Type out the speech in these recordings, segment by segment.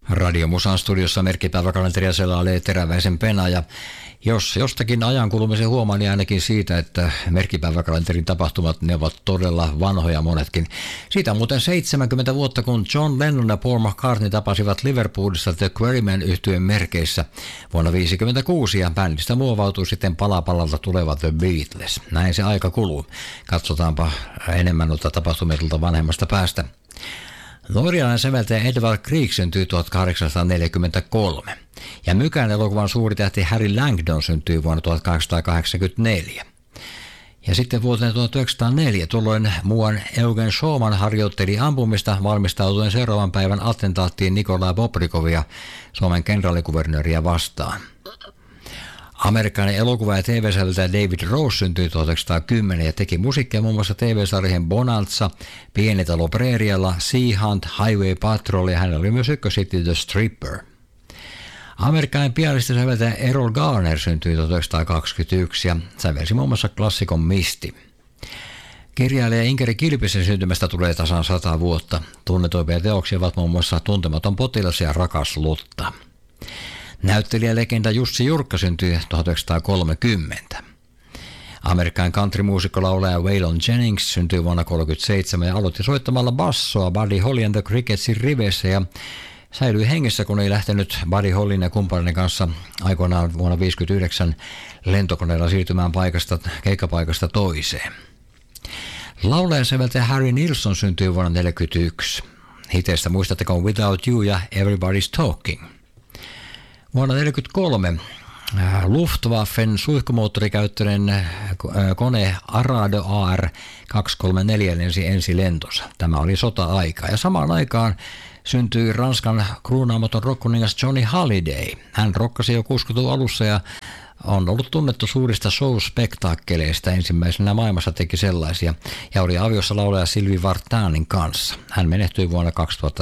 Radio Musan studiossa merkkipäiväkalenteria selailee Teräväisen Pena, ja jos jostakin ajan kulumisen huomaa, niin ainakin siitä, että merkkipäiväkalenterin tapahtumat, ne ovat todella vanhoja monetkin. Siitä on muuten 70 vuotta, kun John Lennon ja Paul McCartney tapasivat Liverpoolissa The Quarrymen -yhtyeen merkeissä vuonna 1956, ja bändistä muovautui sitten pala palalta tuleva The Beatles. Näin se aika kuluu. Katsotaanpa enemmän noita tapahtumia tuolta vanhemmasta päästä. Norjalainen säveltäjä Edvard Grieg syntyi 1843, ja Mykän elokuvan suuritähti Harry Langdon syntyi vuonna 1884. Ja sitten vuoteen 1904 tuolloin muuan Eugen Showman harjoitteli ampumista valmistautuen seuraavan päivän attentaattiin Nikolai Bobrikovia, Suomen kenraalikuvernööriä, vastaan. Amerikkalainen elokuva- ja TV-säveltäjä David Rose syntyi 1910 ja teki musiikkia muun muassa TV-sarjoihin Bonanza, Pieni talo Preerialla, Sea Hunt, Highway Patrol, ja hänellä oli myös ykköshitti The Stripper. Amerikkalainen pianisti ja säveltäjä Errol Garner syntyi 1921 ja sävelsi muun muassa klassikon Misty. Kirjailija Inkeri Kilpisen syntymästä tulee tasan 100 vuotta. Tunnetuimpia teoksia ovat muun muassa Tuntematon potilas ja Rakas Lotta. Näyttelijälegenda Jussi Jurkka syntyi 1930. Amerikkalainen countrymuusikko-laulaja Waylon Jennings syntyi vuonna 1937 ja aloitti soittamalla bassoa Buddy Holly and the Cricketsin riveissä ja säilyi hengessä, kun ei lähtenyt Buddy Hollyn ja kumppanin kanssa aikoinaan vuonna 1959 lentokoneella siirtymään keikkapaikasta toiseen. Laulaja säveltäjä Harry Nilsson syntyi vuonna 1941. Hiteistä muistatteko Without You ja Everybody's Talking. Vuonna 1943 Luftwaffen suihkumoottorikäyttöinen kone Arado AR-234 lensi ensi lentonsa. Tämä oli sota-aika, ja samaan aikaan syntyi Ranskan kruunaamaton rockkuningas Johnny Hallyday. Hän rokkasi jo 60-luvun alussa ja on ollut tunnettu suurista show-spektaakkeleista. Ensimmäisenä maailmassa teki sellaisia ja oli aviossa laulaja Sylvie Vartanin kanssa. Hän menehtyi vuonna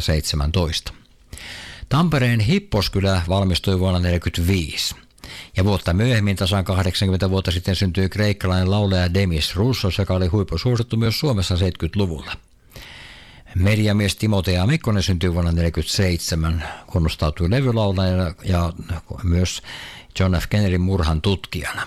2017. Tampereen Hipposkylä valmistui vuonna 1945. Ja vuotta myöhemmin, tasan 80 vuotta sitten, syntyi kreikkalainen laulaja Demis Roussos, joka oli huippusuosittu myös Suomessa 70-luvulla. Mediamies Timotea Mikkonen syntyi vuonna 1947, kunnostautui levylaulajana ja myös John F. Kennedyn murhan tutkijana.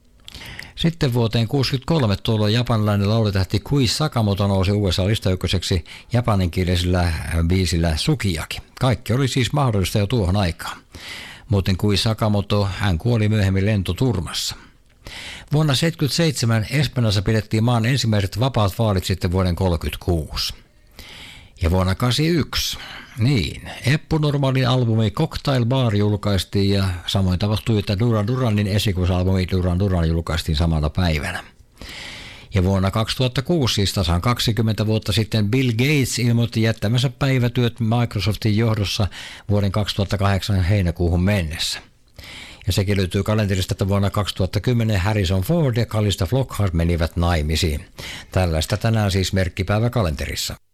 Sitten vuoteen 1963 tuolloin japanilainen laulutähti Kui Sakamoto nousi USA-listaykköseksi japaninkielisellä biisillä Sukiyaki. Kaikki oli siis mahdollista jo tuohon aikaan. Muuten Kui Sakamoto, hän kuoli myöhemmin lentoturmassa. Vuonna 1977 Espanjassa pidettiin maan ensimmäiset vapaat vaalit sitten vuoden 1936. Ja vuonna 1981, Eppu Normalin albumi Cocktail Bar julkaistiin, ja samoin tapahtui, että Duran Duranin esikuisalbumi Duran Duran julkaistiin samana päivänä. Ja vuonna 2006, siis tasan 20 vuotta sitten, Bill Gates ilmoitti jättämänsä päivätyöt Microsoftin johdossa vuoden 2008 heinäkuuhun mennessä. Ja sekin löytyy kalenterista, että vuonna 2010 Harrison Ford ja Calista Flockhart menivät naimisiin. Tällaista tänään siis merkkipäiväkalenterissa.